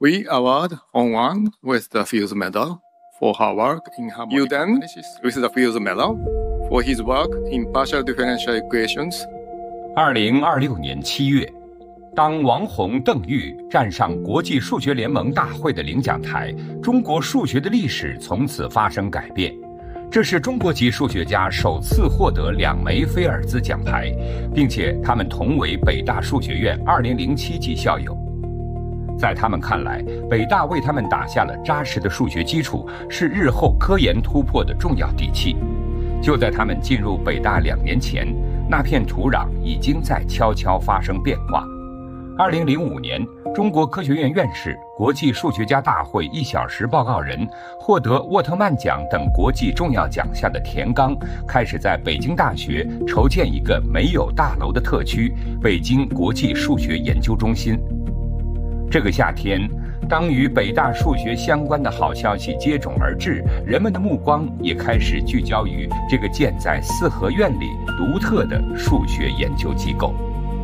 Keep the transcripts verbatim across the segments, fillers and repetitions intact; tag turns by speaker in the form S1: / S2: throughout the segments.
S1: We award Hong Wang with the Fields Medal for her work in harmonic Yu Dan with the Fields Medal for his work in partial differential equations.
S2: 二零二六年七月，当王洪、邓玉站上国际数学联盟大会的领奖台，中国数学的历史从此发生改变。这是中国籍数学家首次获得两枚菲尔兹奖牌，并且他们同为北大数学院二零零七级校友。在他们看来，北大为他们打下了扎实的数学基础，是日后科研突破的重要底气。就在他们进入北大两年前，那片土壤已经在悄悄发生变化。二零零五年，中国科学院院士、国际数学家大会一小时报告人、获得沃特曼奖等国际重要奖项的田刚，开始在北京大学筹建一个没有大楼的特区——北京国际数学研究中心。这个夏天，当与北大数学相关的好消息接踵而至，人们的目光也开始聚焦于这个建在四合院里独特的数学研究机构。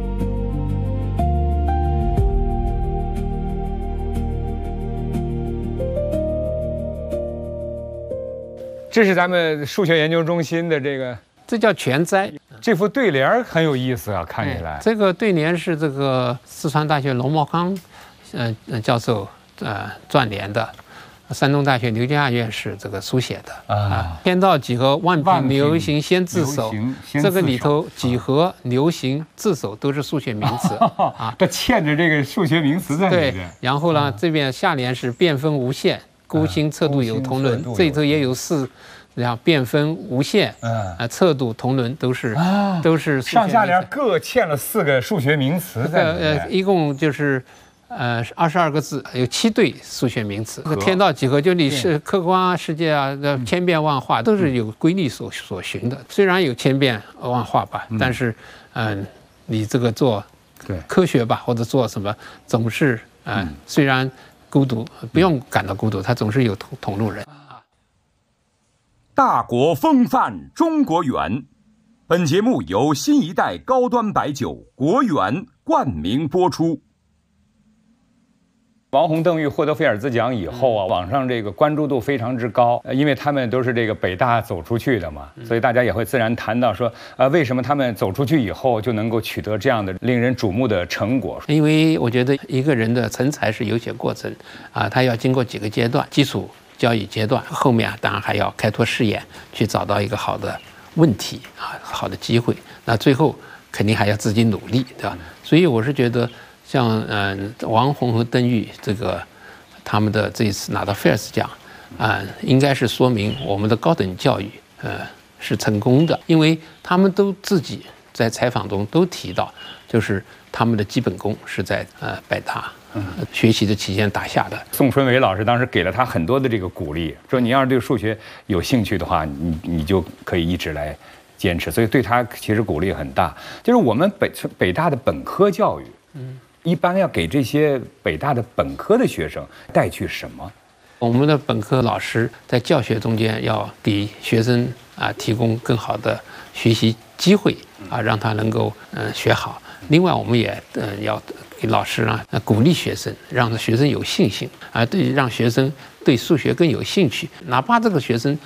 S2: 这是咱们数学研究中心的这个，
S3: 这叫全摘。
S2: 这副对联很有意思啊，看起来。
S3: 哎、这个对联是这个四川大学龙茂康呃教授呃撰联的，山东大学刘家院士这个书写的啊。天道几何，万品流行先自首。这个里头几何、流行、自首都是数学名词啊，
S2: 它嵌着这个数学名词在里面。
S3: 对，然后呢，这边下联是变分无限。孤星测度有同伦，这里头也有四，然后变分无限，啊，测度同伦都是都是
S2: 上下联各嵌了四个数学名词在里面，
S3: 呃，一共就是呃二十二个字，有七对数学名词。天道几何就你是客观啊、世界啊，千变万化都是有规律所所循的。虽然有千变万化吧，但是嗯，你这个做科学吧，或者做什么，总是嗯，虽然。孤独不用感到孤独，他总是有同同路人。
S2: 大国风范中国圆，本节目由新一代高端白酒国圆冠名播出。王洪、邓玉获得菲尔兹奖以后啊，网上这个关注度非常之高，因为他们都是这个北大走出去的嘛，所以大家也会自然谈到说，呃，为什么他们走出去以后就能够取得这样的令人瞩目的成果？
S3: 因为我觉得一个人的成才是有些过程啊，他要经过几个阶段，基础教育阶段，后面啊，当然还要开拓视野，去找到一个好的问题啊，好的机会。那最后肯定还要自己努力，对吧？所以我是觉得。像嗯王洪和邓玉这个他们的这一次拿到菲尔兹奖啊、嗯，应该是说明我们的高等教育呃是成功的，因为他们都自己在采访中都提到，就是他们的基本功是在呃北大嗯学习的期间打下的。
S2: 宋春伟老师当时给了他很多的这个鼓励，说你要是对数学有兴趣的话，你你就可以一直来坚持，所以对他其实鼓励很大。就是我们北北大的本科教育，嗯。一般要给这些北大的本科的学生带去什么？
S3: 我们的本科老师在教学中间要给学生啊提供更好的学习机会啊，让他能够嗯、呃、学好。另外，我们也嗯、呃、要给老师呢鼓励学生，让学生有信心啊，对让学生对数学更有兴趣，哪怕这个学生